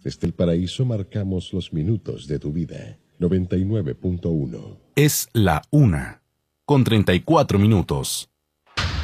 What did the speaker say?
Desde el paraíso marcamos los minutos de tu vida. 99.1. Es la 1:34.